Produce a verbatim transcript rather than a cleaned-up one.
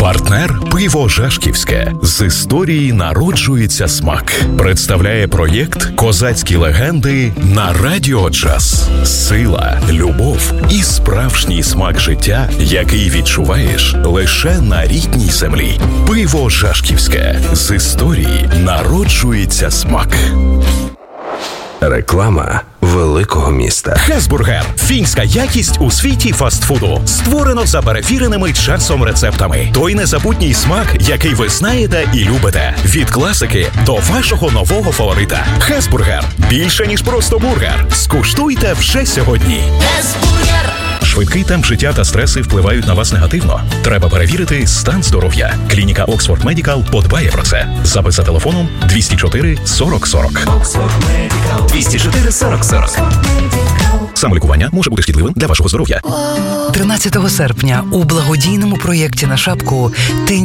Партнер «Пиво Жашківське». З історії народжується смак. Представляє проєкт «Козацькі легенди» на Радіо Джаз. Сила, любов і справжній смак життя, який відчуваєш лише на рідній землі. Пиво Жашківське. З історії народжується смак. Реклама великого міста. Хесбургер – фінська якість у світі фастфуду. Створено за перевіреними часом рецептами. Той незабутній смак, який ви знаєте і любите. Від класики до вашого нового фаворита. Хесбургер – більше, ніж просто бургер. Скуштуйте вже сьогодні. Хесбургер! Швидкий темп життя та стреси впливають на вас негативно. Треба перевірити стан здоров'я. Клініка Oxford Medical подбає про це. Запис за телефоном двісті чотири сорок сорок. двісті чотири сорок сорок. Самолікування може бути шкідливим для вашого здоров'я. тринадцятого серпня у благодійному проєкті на шапку «Ти